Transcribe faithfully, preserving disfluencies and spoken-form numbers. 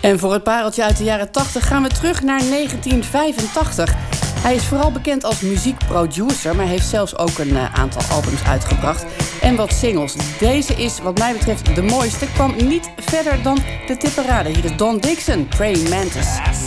En voor het pareltje uit de jaren tachtig gaan we terug naar negentien vijfentachtig. Hij is vooral bekend als muziekproducer, maar heeft zelfs ook een uh, aantal albums uitgebracht. En wat singles. Deze is, wat mij betreft, de mooiste. Kwam niet verder dan de tipperade. Hier is Don Dixon, Praying Mantis.